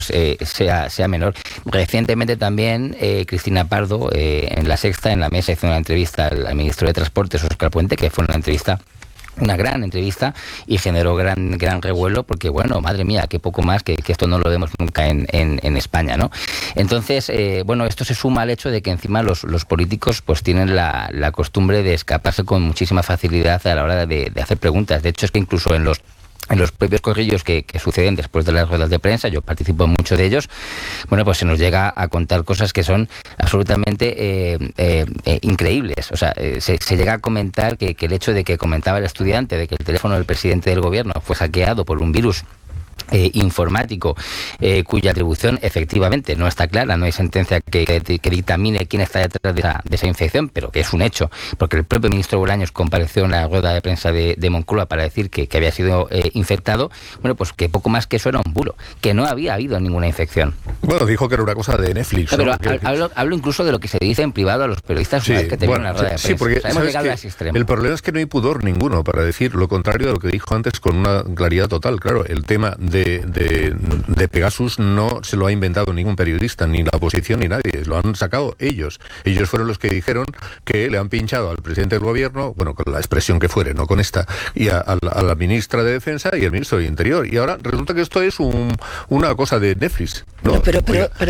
sea menor. Recientemente también Cristina Pardo, en La Sexta, en La Mesa, hizo una entrevista al ministro de Transportes, Óscar Puente, que fue una gran entrevista y generó gran revuelo porque, bueno, madre mía, qué poco más que esto no lo vemos nunca en España, ¿no? Entonces, esto se suma al hecho de que encima los políticos pues tienen la costumbre de escaparse con muchísima facilidad a la hora de hacer preguntas. De hecho, es que incluso en los propios corrillos que suceden después de las ruedas de prensa, yo participo en muchos de ellos, pues se nos llega a contar cosas que son absolutamente increíbles. O sea, se llega a comentar que el hecho de que comentaba el estudiante de que el teléfono del presidente del gobierno fue hackeado por un virus informático, cuya atribución efectivamente no está clara, no hay sentencia que dictamine quién está detrás de esa infección, pero que es un hecho, porque el propio ministro Bolaños compareció en la rueda de prensa de Moncloa para decir que había sido infectado. Pues que poco más que eso era un bulo, que no había habido ninguna infección. Bueno, dijo que era una cosa de Netflix, ¿no? Pero hablo incluso de lo que se dice en privado a los periodistas una vez que terminan la rueda de prensa. Sí, porque hemos llegado a ese extremo. El problema es que no hay pudor ninguno para decir lo contrario de lo que dijo antes con una claridad total. Claro, el tema de Pegasus no se lo ha inventado ningún periodista, ni la oposición, ni nadie. Lo han sacado ellos. Ellos fueron los que dijeron que le han pinchado al presidente del gobierno, con la expresión que fuere, no con esta, y a la ministra de Defensa y al ministro de Interior. Y ahora resulta que esto es una cosa de Netflix. No, pero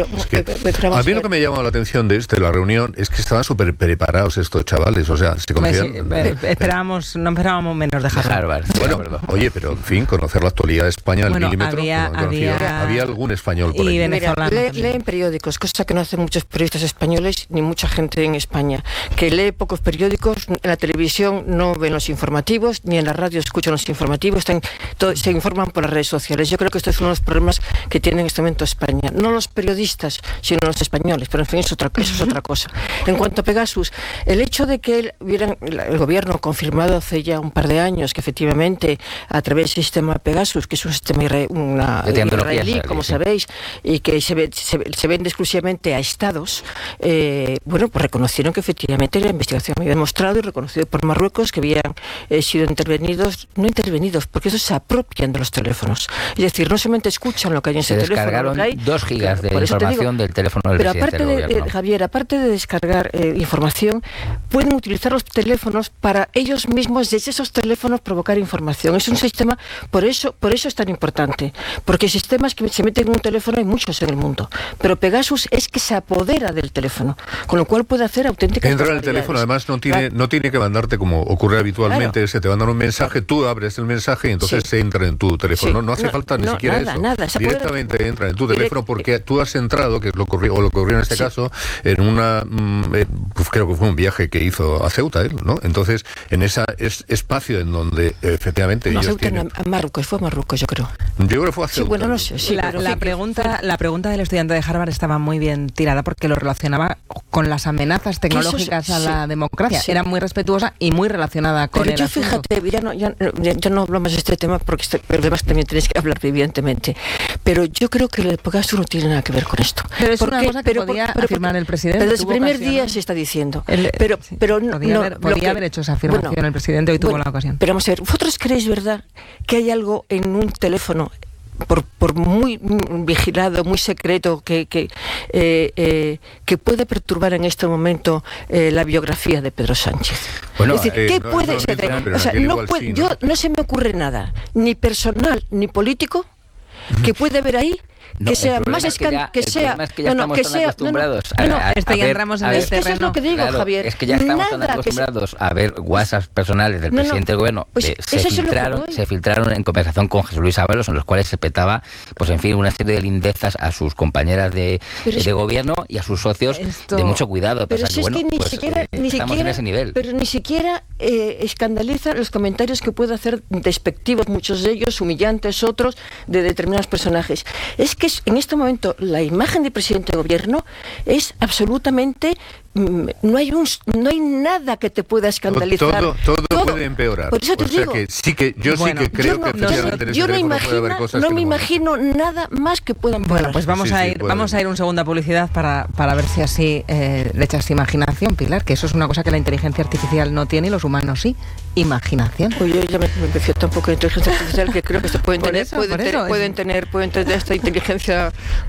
a mí lo que me ha llamado la atención de la reunión es que estaban súper preparados estos chavales. O sea, se conocían... no esperábamos menos de Harvard. Bueno, oye, pero en fin, conocer la actualidad de España al milímetro. Había algún español por ahí. Leen periódicos, cosa que no hacen muchos periodistas españoles ni mucha gente en España, que lee pocos periódicos, en la televisión no ven los informativos, ni en la radio escuchan los informativos, se informan por las redes sociales. Yo creo que esto es uno de los problemas que tiene en este momento España. No los periodistas, sino los españoles, pero en fin, eso es otra cosa. En cuanto a Pegasus, el hecho de que el gobierno confirmado hace ya un par de años que efectivamente a través del sistema Pegasus, que es un sistema israelí, como sabéis, y que se vende exclusivamente a estados, pues reconocieron que efectivamente la investigación había demostrado y reconocido por Marruecos que habían sido no intervenidos, porque ellos se apropian de los teléfonos. Es decir, no solamente escuchan lo que hay en ese teléfono. Se descargaron 2 gigas de información del teléfono del presidente del gobierno. Javier, aparte de descargar información, pueden utilizar los teléfonos para ellos mismos desde esos teléfonos provocar información. Es un sistema, por eso es tan importante, porque sistemas que se meten en un teléfono hay muchos en el mundo, pero Pegasus es que se apodera del teléfono, con lo cual puede hacer auténticas entra en el teléfono, además no tiene que mandarte como ocurre habitualmente, claro. Se te mandan un mensaje, tú abres el mensaje y entonces se entra en tu teléfono, no hace falta ni siquiera nada, eso, directamente entra en tu teléfono porque tú has entrado, que lo ocurrió en este caso, en creo que fue un viaje que hizo a Ceuta, ¿no? Entonces, en ese espacio en donde efectivamente ellos Ceuta tienen... a Marruecos, fue a Marruecos, yo creo. Yo creo que fue a Ceuta. Sí, bueno, no sé. Sí, la pregunta del estudiante de Harvard estaba muy bien tirada porque lo relacionaba con las amenazas tecnológicas a la democracia. Sí. Era muy respetuosa y muy relacionada con el asunto. Fíjate, ya no hablamos de este tema porque además también tenéis que hablar evidentemente. Pero yo creo que el Pegasus no tiene nada que ver con esto. Pero es una cosa que podía afirmar el presidente. Pero desde el primer día se está diciendo. Podía haber hecho esa afirmación el presidente, hoy tuvo la ocasión. Pero vamos a ver, ¿vosotros creéis, verdad, que hay algo en un teléfono por muy vigilado, muy secreto, que puede perturbar en este momento la biografía de Pedro Sánchez? Bueno, es decir, ¿qué puede ser? No se me ocurre nada, ni personal ni político, que puede haber ahí. Que sea más escándalo, que sea... entramos en este terreno. Eso es lo que digo, claro, Javier. Es que ya estamos tan acostumbrados a ver WhatsApp personales del presidente del gobierno. Se filtraron en conversación con Jesús Luis Ábalos, en los cuales se petaba, pues en fin, una serie de lindezas a sus compañeras de gobierno y a sus socios de mucho cuidado. Pero es que ni siquiera en ese nivel. Pero ni siquiera escandaliza los comentarios que puede hacer despectivos, muchos de ellos, humillantes, otros, de determinados personajes. Es que en este momento la imagen del presidente de gobierno es absolutamente... No hay nada que te pueda escandalizar. Todo puede empeorar. Por eso te digo. Yo sí que creo que efectivamente en ese teléfono puede haber cosas. No me imagino nada más que pueda empeorar. Bueno, pues vamos a ir un segundo a publicidad para ver si así le echas imaginación, Pilar, que eso es una cosa que la inteligencia artificial no tiene y los humanos sí. Imaginación. Pues yo ya me empecé tampoco de inteligencia artificial, que creo que se pueden tener esta inteligencia